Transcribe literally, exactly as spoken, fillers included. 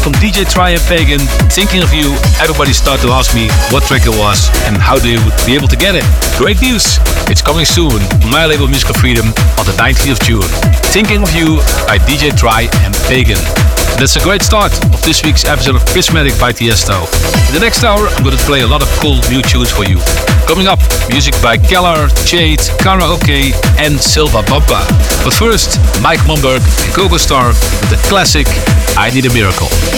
from D J Try and Pagan, Thinking of You. Everybody started to ask me what track it was and how they would be able to get it. Great news! It's coming soon on my label Musical Freedom on the nineteenth of June. Thinking of You by D J Try and Pagan. That's a great start of this week's episode of Prismatic by Tiesto. In the next hour, I'm going to play a lot of cool new tunes for you. Coming up, music by Keller, Jade, Karaoke and Silva Bamba. But first, Mike Momberg and Coco Star with the classic I Need a Miracle.